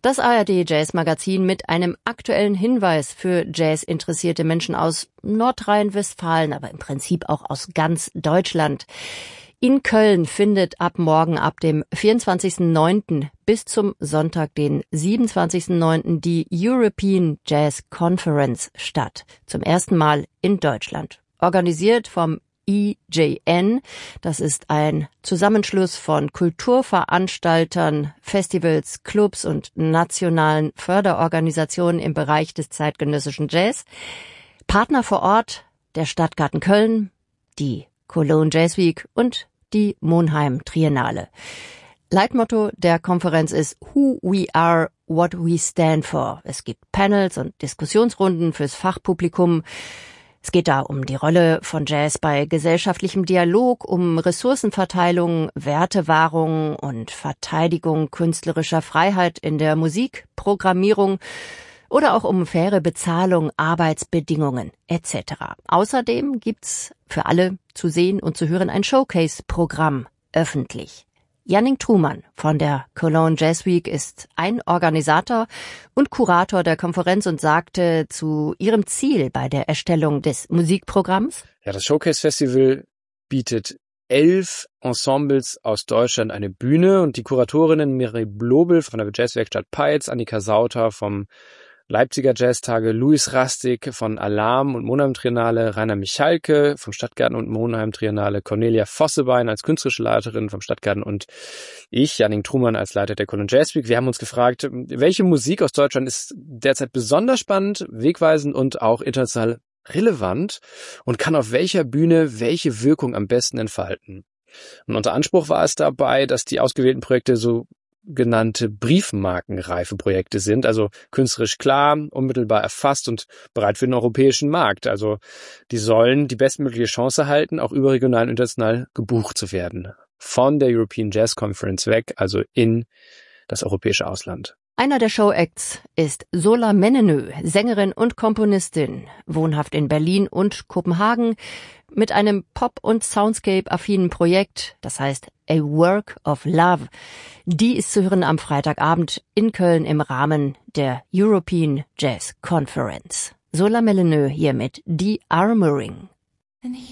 Das ARD Jazz Magazin mit einem aktuellen Hinweis für Jazz-interessierte Menschen aus Nordrhein-Westfalen, aber im Prinzip auch aus ganz Deutschland. In Köln findet ab morgen, ab dem 24.09. bis zum Sonntag, den 27.09. die European Jazz Conference statt. Zum ersten Mal in Deutschland. Organisiert vom EJN, das ist ein Zusammenschluss von Kulturveranstaltern, Festivals, Clubs und nationalen Förderorganisationen im Bereich des zeitgenössischen Jazz. Partner vor Ort der Stadtgarten Köln, die Cologne Jazz Week und die Monheim Triennale. Leitmotto der Konferenz ist Who We Are, What We Stand For. Es gibt Panels und Diskussionsrunden fürs Fachpublikum. Es geht da um die Rolle von Jazz bei gesellschaftlichem Dialog, um Ressourcenverteilung, Wertewahrung und Verteidigung künstlerischer Freiheit in der Musikprogrammierung oder auch um faire Bezahlung, Arbeitsbedingungen etc. Außerdem gibt's für alle zu sehen und zu hören ein Showcase-Programm öffentlich. Jannik Trumann von der Cologne Jazz Week ist ein Organisator und Kurator der Konferenz und sagte zu ihrem Ziel bei der Erstellung des Musikprogramms: Ja, das Showcase Festival bietet 11 Ensembles aus Deutschland eine Bühne und die Kuratorinnen Mireille Blobel von der Jazzwerkstatt Peitz, Annika Sauter vom Leipziger Jazztage, Luis Rastig von Alarm und Monheim Triennale, Rainer Michalke vom Stadtgarten und Monheim Triennale, Cornelia Vossebein als künstlerische Leiterin vom Stadtgarten und ich, Jannik Trumann, als Leiter der Cologne Jazz Week. Wir haben uns gefragt, welche Musik aus Deutschland ist derzeit besonders spannend, wegweisend und auch international relevant und kann auf welcher Bühne welche Wirkung am besten entfalten. Und unser Anspruch war es dabei, dass die ausgewählten Projekte so genannte briefmarkenreife Projekte sind, also künstlerisch klar, unmittelbar erfasst und bereit für den europäischen Markt. Also die sollen die bestmögliche Chance erhalten, auch überregional und international gebucht zu werden. Von der European Jazz Conference weg, also in das europäische Ausland. Einer der Showacts ist Sola Menenö, Sängerin und Komponistin, wohnhaft in Berlin und Kopenhagen, mit einem Pop- und Soundscape-affinen Projekt, das heißt A Work of Love. Die ist zu hören am Freitagabend in Köln im Rahmen der European Jazz Conference. Sola Menenö hier mit The Armoring.